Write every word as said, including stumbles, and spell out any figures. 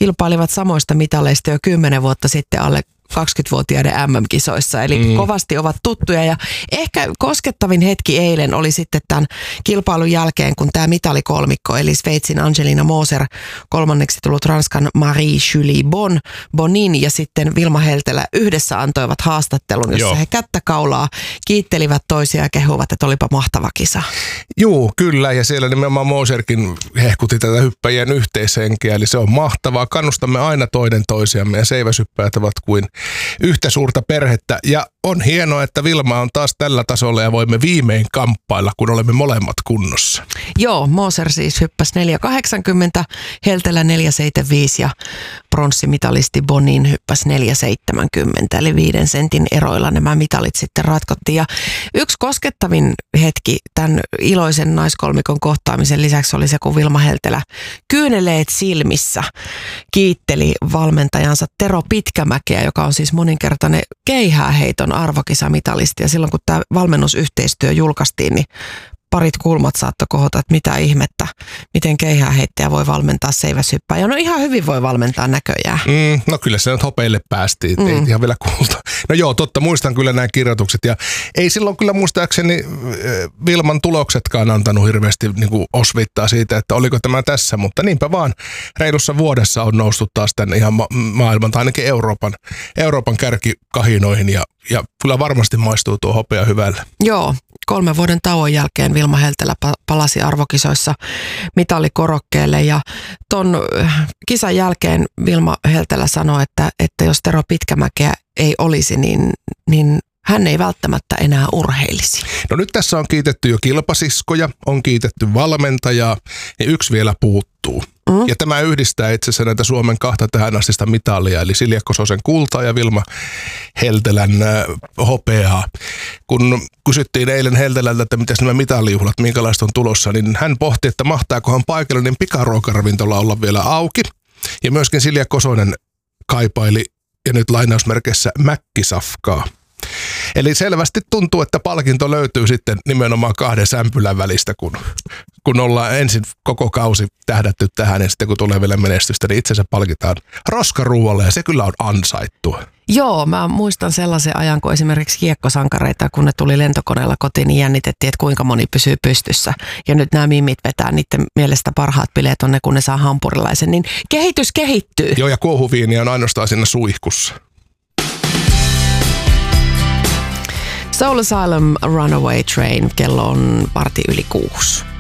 kilpailivat samoista mitaleista jo kymmenen vuotta sitten alle kaksikymmentävuotiaiden äm äm-kisoissa, eli mm. kovasti ovat tuttuja. Ja ehkä koskettavin hetki eilen oli sitten tämän kilpailun jälkeen, kun tämä mitalikolmikko, eli Sveitsin Angelina Moser, kolmanneksi tullut Ranskan Marie-Julie Bon, Bonin ja sitten Vilma Heltelä yhdessä antoivat haastattelun, jossa Joo. he kättä kaulaa kiittelivät toisia ja kehuvat, että olipa mahtava kisa. Juu, kyllä, ja siellä nimenomaan Moserkin hehkutti tätä hyppäjien yhteishenkeä, eli se on mahtavaa. Kannustamme aina toinen toisiamme ja seiväshyppäjät ovat kuin yhtä suurta perhettä. Ja on hienoa, että Vilma on taas tällä tasolla ja voimme viimein kamppailla, kun olemme molemmat kunnossa. Joo, Moser siis hyppäsi neljä kahdeksankymmentä, Heltelä neljä seitsemänkymmentäviisi ja pronssimitalisti Bonin hyppäsi neljä seitsemänkymmentä. Eli viiden sentin eroilla nämä mitalit sitten ratkottiin. Ja yksi koskettavin hetki tämän iloisen naiskolmikon kohtaamisen lisäksi oli se, kun Vilma Heltelä kyyneleet silmissä kiitteli valmentajansa Tero Pitkämäkeä, joka on siis moninkertainen keihääheiton arvokisamitalisti. Ja silloin kun tämä valmennusyhteistyö julkaistiin, niin parit kulmat saattoi kohota, että mitä ihmettä, miten keihääheittäjä voi valmentaa seiväshyppää. Ja no ihan hyvin voi valmentaa näköjään. Mm, no kyllä se nyt hopeille päästiin, mm. ei ihan vielä kulta. No joo, totta, muistan kyllä nämä kirjoitukset. Ja ei silloin kyllä muistaakseni Vilman tuloksetkaan antanut hirveästi niin kuin osvittaa siitä, että oliko tämä tässä. Mutta niinpä vaan reilussa vuodessa on noussut taas tänne ihan ma- maailman tai ainakin Euroopan, Euroopan kärkikahinoihin ja Ja kyllä varmasti maistuu tuo hopea hyvälle. Joo, kolmen vuoden tauon jälkeen Vilma Heltelä palasi arvokisoissa mitalikorokkeelle ja ton kisan jälkeen Vilma Heltelä sanoi, että, että jos Tero Pitkämäkeä ei olisi, niin, niin hän ei välttämättä enää urheilisi. No nyt tässä on kiitetty jo kilpasiskoja, on kiitetty valmentajaa ja yksi vielä puuttuu. Mm. Ja tämä yhdistää itse asiassa näitä Suomen kahta tähän astista mitalia, eli Silja Kososen kultaa ja Vilma Heltelän äh, hopeaa. Kun kysyttiin eilen Heltelältä, että mitäs nämä mitalijuhlat, minkälaista on tulossa, niin hän pohti, että mahtaakohan paikallinen pikaruokaravintola olla vielä auki. Ja myöskin Silja Kosonen kaipaili, ja nyt lainausmerkeissä, mäkkisafkaa. Eli selvästi tuntuu, että palkinto löytyy sitten nimenomaan kahden sämpylän välistä, kun, kun ollaan ensin koko kausi tähdätty tähän ja sitten kun tulee vielä menestystä, niin itse asiassa palkitaan roskaruualle ja se kyllä on ansaittua. Joo, mä muistan sellaisen ajan, kun esimerkiksi kiekkosankareita, kun ne tuli lentokoneella kotiin, niin jännitettiin, että kuinka moni pysyy pystyssä. Ja nyt nämä mimit vetää niiden mielestä parhaat bileet on ne, kun ne saa hampurilaisen, niin kehitys kehittyy. Joo, ja kuohuviini on ainoastaan siinä suihkussa. Soul Asylum Runaway Train, kello on varti yli kuusi.